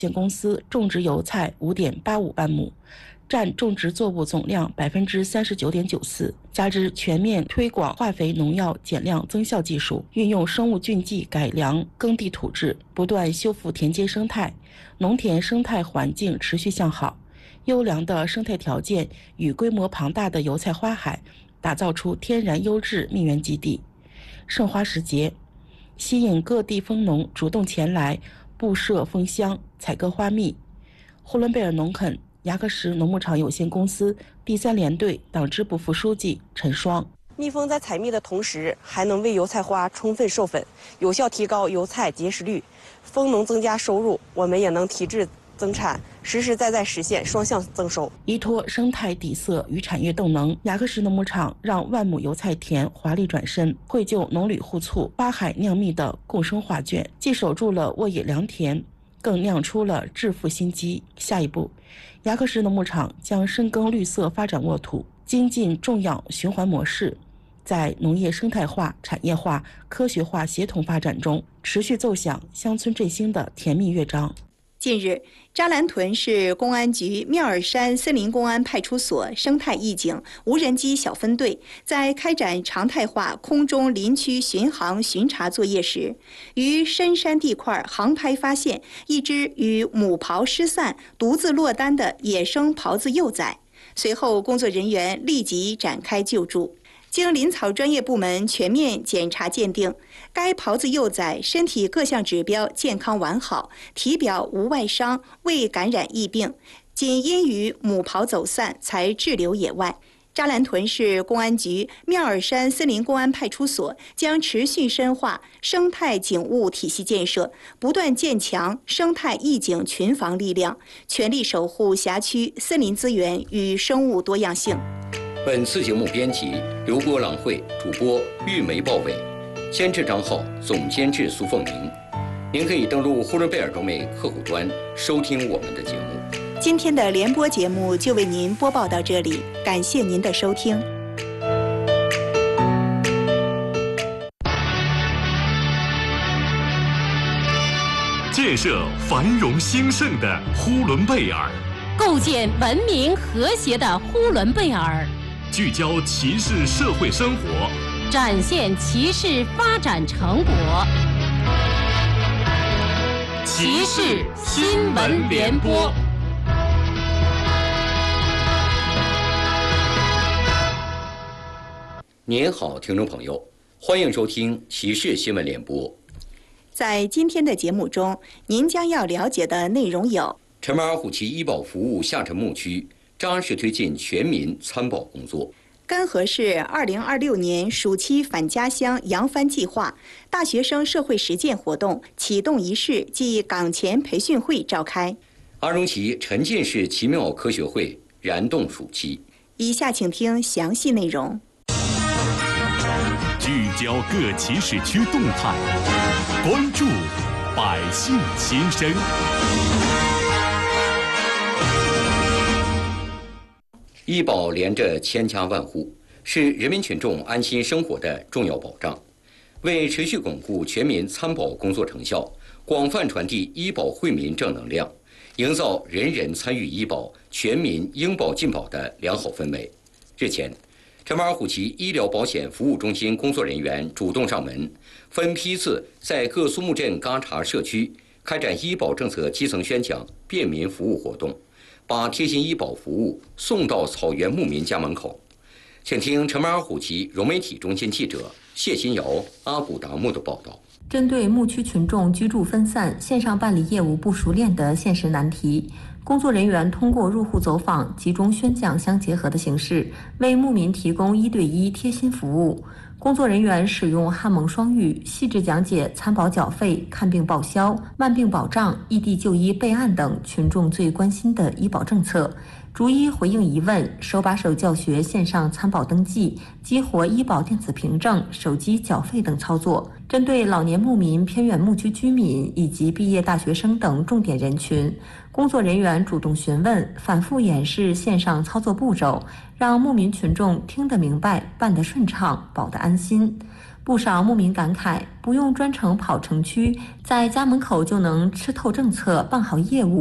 限公司种植油菜5.85万亩，占种植作物总量39.94%。加之全面推广化肥农药减量增效技术，运用生物菌剂改良耕地土质，不断修复田间生态，农田生态环境持续向好。优良的生态条件与规模庞大的油菜花海，打造出天然优质蜜源基地。盛花时节，吸引各地蜂农主动前来布设蜂箱，采割花蜜。呼伦贝尔农垦牙克石农牧场有限公司第3联队党支部副书记陈双： 蜜蜂在采蜜的同时，还能为油菜花充分授粉，有效提高油菜结实率，蜂农增加收入，我们也能提质增产，实实在在实现双向增收。 依托生态底色与产业动能，牙克石农牧场让万亩油菜田华丽转身，绘就农旅互促、花海酿蜜的共生画卷，既守住了沃野良田，更酿出了致富新机。下一步，牙克石农牧场将深耕绿色发展沃土，精进种养循环模式，在农业生态化、产业化、科学化协同发展中，持续奏响乡村振兴的甜蜜乐章。 近日，扎兰屯市公安局妙尔山森林公安派出所生态义警无人机小分队在开展常态化空中林区巡航巡查作业时，于深山地块航拍发现一只与母狍失散、独自落单的野生狍子幼崽。随后，工作人员立即展开救助。经林草专业部门全面检查鉴定，该狍子幼崽身体各项指标健康完好，体表无外伤，未感染疫病，仅因与母狍走散才滞留野外。扎兰屯市公安局妙尔山森林公安派出所将持续深化生态警务体系建设，不断建强生态义警群防力量，全力守护辖区森林资源与生物多样性。 本次节目编辑刘波、郎慧，主播玉梅、鲍伟，监制张浩，总监制苏凤鸣。您可以登录呼伦贝尔中美客户端收听我们的节目。 今天的联播节目就为您播报到这里，感谢您的收听。 建设繁荣兴盛的呼伦贝尔， 构建文明和谐的呼伦贝尔， 聚焦骑士社会生活， 展现骑士发展成果。骑士新闻联播。 您好，听众朋友，欢迎收听骑士新闻联播。 在今天的节目中，您将要了解的内容有： 陈马尔虎旗医保服务下沉牧区扎实推进全民参保工作。 甘河市2026年暑期返家乡扬帆计划大学生社会实践活动启动仪式暨岗前培训会召开。 阿荣旗沉浸式奇妙科学会燃动暑期。 以下请听详细内容。 聚焦各骑士区动态，关注百姓心声。 医保连着千家万户，是人民群众安心生活的重要保障。为持续巩固全民参保工作成效，广泛传递医保惠民正能量，营造人人参与医保、全民应保尽保的良好氛围。日前，陈马尔虎旗医疗保险服务中心工作人员主动上门，分批次在各苏木镇嘎查社区开展医保政策基层宣讲、便民服务活动，把贴心医保服务送到草原牧民家门口。请听陈马尔虎旗融媒体中心记者谢新瑶、阿古达木的报道。 针对牧区群众居住分散、线上办理业务不熟练的现实难题，工作人员通过入户走访、集中宣讲相结合的形式，为牧民提供1对1贴心服务。工作人员使用汉蒙双语，细致讲解参保缴费、看病报销、慢病保障、异地就医备案等群众最关心的医保政策，逐一回应疑问，手把手教学线上参保登记、激活医保电子凭证、手机缴费等操作。针对老年牧民、偏远牧区居民以及毕业大学生等重点人群，工作人员主动询问，反复演示线上操作步骤，让牧民群众听得明白、办得顺畅、保得安心。 不少牧民感慨，不用专程跑城区，在家门口就能吃透政策、办好业务。